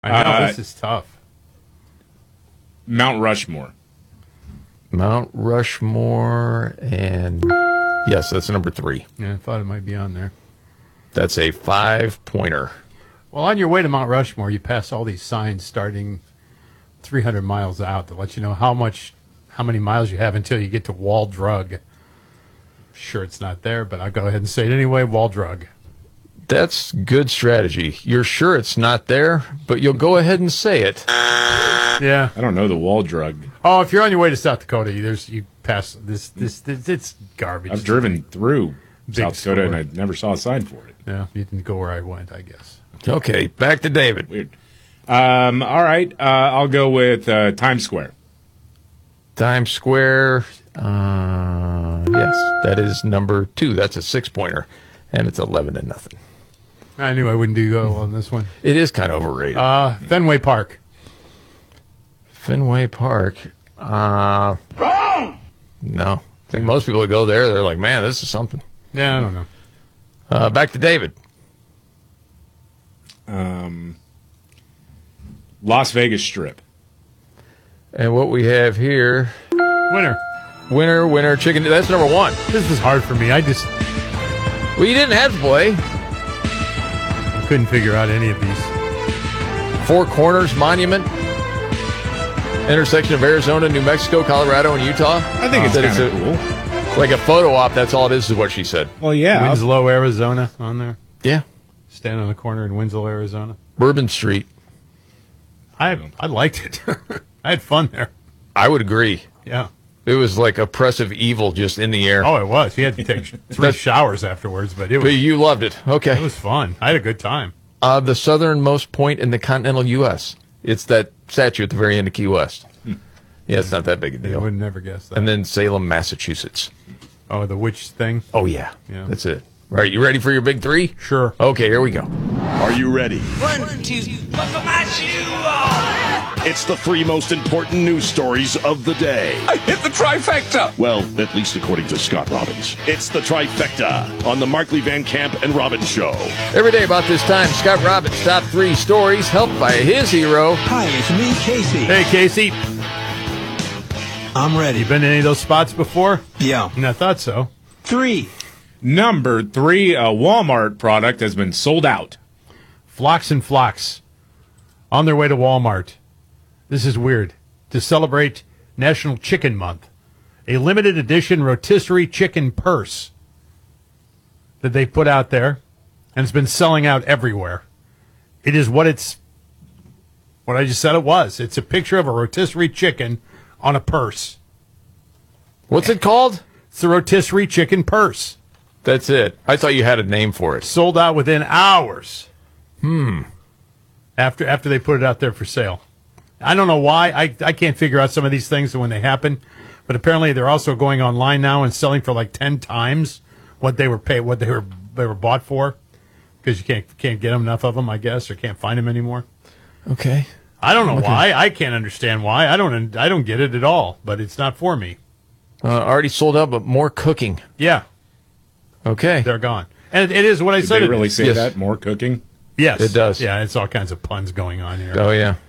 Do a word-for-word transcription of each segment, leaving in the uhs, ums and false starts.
I know, Uh, this is tough. Mount Rushmore. Mount Rushmore, and yes, that's number three. Yeah, I thought it might be on there. That's a five-pointer. Well, on your way to Mount Rushmore, you pass all these signs starting three hundred miles out to let you know how much, how many miles you have until you get to Wall Drug. Sure, it's not there, but I'll go ahead and say it anyway. Wall Drug. That's good strategy. You're sure it's not there, but you'll go ahead and say it. Yeah. I don't know the wall drug. Oh, if you're on your way to South Dakota, you, there's you pass this this, this it's garbage. I've driven through Big South Dakota, store. and I never saw a sign for it. Yeah, you didn't go where I went, I guess. Okay, back to David. Weird. Um, all right, uh, I'll go with uh, Times Square. Times Square, uh, yes, that is number two. That's a six-pointer, and it's eleven to nothing. I knew I wouldn't do well on this one. It is kind of overrated. Uh, Fenway Park. Fenway Park. Uh, Wrong! No. I think most people that go there, they're like, man, this is something. Yeah, I don't know. Uh, back to David. Um, Las Vegas Strip. And what we have here, Winner. winner, winner, chicken. That's number one. This was hard for me. I just Well, you didn't have to play. couldn't figure out any of these. Four Corners Monument. Intersection of Arizona, New Mexico, Colorado, and Utah. I think it's That kind of a- cool. Like a photo op, that's all it is, is what she said. Well, yeah. Winslow, Arizona on there. Yeah. Stand on the corner in Winslow, Arizona. Bourbon Street. I I liked it. I had fun there. I would agree. Yeah. It was like oppressive evil just in the air. Oh, it was. He had to take three showers afterwards, but it But was you loved it. it Okay. was fun. I had a good time. Uh, the southernmost point in the continental U S It's that statue at the very end of Key West. Yeah, it's not that big a I deal. would never guess that. And then Salem, Massachusetts. Oh, the witch thing. Oh, yeah. Yeah. That's it. All right, you ready for your big three? Sure. Okay, here we go. Are you ready? One, two, buckle my shoe on. It's the three most important news stories of the day. I hit the trifecta. Well, at least according to Scott Robbins. It's the trifecta on the Markley Van Camp and Robbins Show. Every day about this time, Scott Robbins' top three stories, helped by his hero. Hi, it's me, Casey. Hey, Casey. I'm ready. You been to any of those spots before? Yeah. And I thought so. Three. Number three, a Walmart product has been sold out. Flocks and Flocks on their way to Walmart. This is weird. To celebrate National Chicken Month, a limited edition rotisserie chicken purse that they put out there, and it's been selling out everywhere. It is what it's, what I just said it was. It's a picture of a rotisserie chicken on a purse. What's it called? It's the rotisserie chicken purse. That's it. I thought you had a name for it. Sold out within hours. Hmm. After after they put it out there for sale. I don't know why. I, I can't figure out some of these things when they happen. But apparently they're also going online now and selling for like ten times what they were paid, what they were they were bought for. Because you can't can't get enough of them, I guess, or can't find them anymore. Okay. I don't know why. I can't understand why. I don't I don't get it at all. But it's not for me. Uh, already sold out, but more cooking. Yeah, Okay. they're gone. And it is what I Did said. they it really is. say Yes. that? More cooking? Yes, It does. Yeah, it's all kinds of puns going on here. Oh, yeah.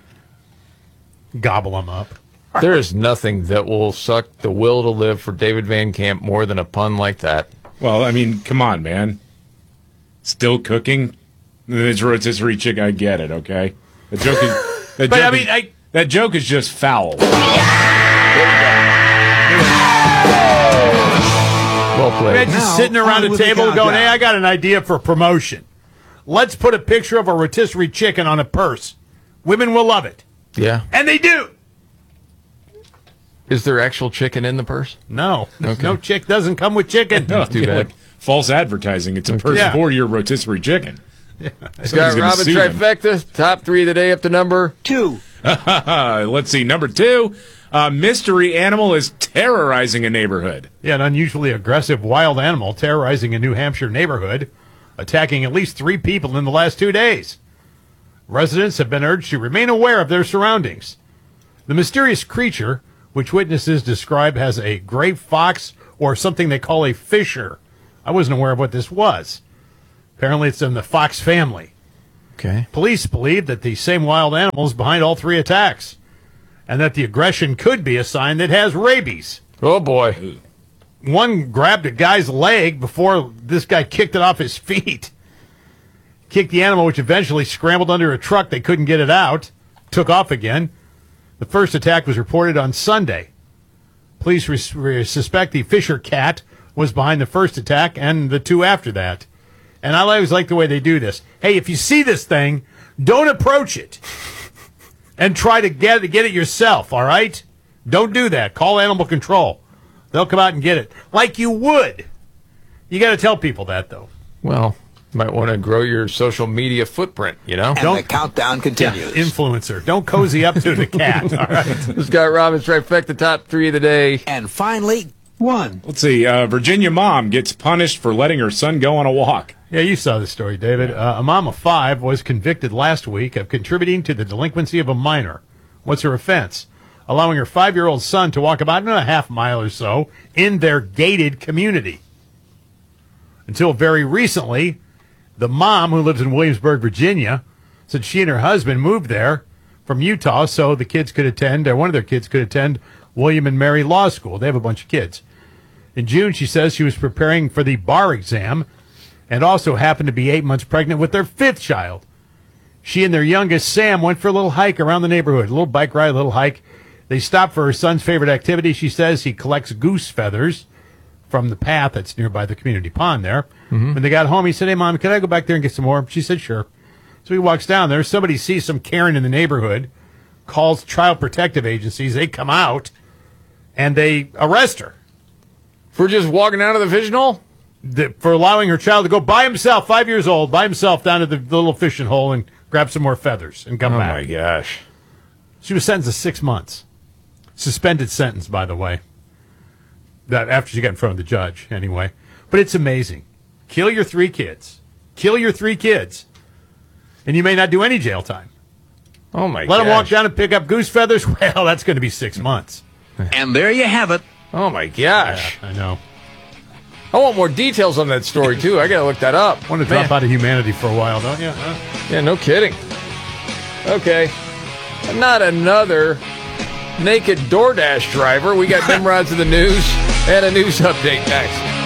Gobble them up. There is nothing that will suck the will to live for David Van Camp more than a pun like that. Well, I mean, come on, man. Still cooking? It's rotisserie chicken. I get it, okay? The joke is... That But, joke I mean, is, I- that joke is just foul. Well played. Imagine Now, sitting around on a with the table going, countdown. hey, I got an idea for promotion. Let's put a picture of a rotisserie chicken on a purse. Women will love it. Yeah. And they do. Is there actual chicken in the purse? No. Okay. No chick doesn't come with chicken. No, too yeah, bad. like false advertising. It's a purse Yeah. for your rotisserie chicken. Scott gonna Robbins sue them. trifecta. Top three of the day up to number. Two. Uh, let's see. Number two, a mystery animal is terrorizing a neighborhood. Yeah, an unusually aggressive wild animal terrorizing a New Hampshire neighborhood, attacking at least three people in the last two days. Residents have been urged to remain aware of their surroundings. The mysterious creature, which witnesses describe as a gray fox or something they call a fisher. I wasn't aware of what this was. Apparently it's in the fox family. Okay. Police believe that the same wild animal is behind all three attacks, and that the aggression could be a sign that it has rabies. Oh, boy. One grabbed a guy's leg before this guy kicked it off his feet. Kicked the animal, which eventually scrambled under a truck. They couldn't get it out. Took off again. The first attack was reported on Sunday. Police res- re- suspect the Fisher cat was behind the first attack and the two after that. And I always like the way they do this. Hey, if you see this thing, don't approach it and try to get, get it yourself, all right? Don't do that. Call animal control. They'll come out and get it. Like you would. You got to tell people that, though. Well, you might want to grow your social media footprint, you know? And Don't- the countdown Yeah, continues. influencer. Don't cozy up to the cat, all right? This guy Robbins trifecta top three of the day. and finally, one. Let's see. Uh, Virginia mom gets punished for letting her son go on a walk. Yeah, you saw this story, David. Uh, a mom of five was convicted last week of contributing to the delinquency of a minor. What's her offense? Allowing her five-year-old son to walk about a half mile or so in their gated community. Until very recently, the mom, who lives in Williamsburg, Virginia, said she and her husband moved there from Utah so the kids could attend, or one of their kids could attend, William and Mary Law School. They have a bunch of kids. In June, she says she was preparing for the bar exam and also happened to be eight months pregnant with their fifth child. She and their youngest, Sam, went for a little hike around the neighborhood, a little bike ride, a little hike. They stopped for her son's favorite activity. She says he collects goose feathers from the path that's nearby the community pond there. Mm-hmm. When they got home, he said, hey, Mom, can I go back there and get some more? She said, sure. So he walks down there. Somebody sees some Karen in the neighborhood, calls child protective agencies. They come out, and they arrest her. For just walking out of the fishing hole? The, for allowing her child to go by himself, five years old, by himself down to the, the little fishing hole and grab some more feathers and come Oh, back. my gosh. She was sentenced to six months. Suspended sentence, by the way. That after she got in front of the judge, anyway. But it's amazing. Kill your three kids. Kill your three kids. And you may not do any jail time. Oh, my Let gosh. them walk down and pick up goose feathers. Well, that's going to be six months. And there you have it. Oh, my gosh. I know. I want more details on that story, too. I got to look that up. Want to Man. drop out of humanity for a while, don't you? Huh? Yeah, no kidding. Okay. Not another naked DoorDash driver. We got Nimrods of the news and a news update next.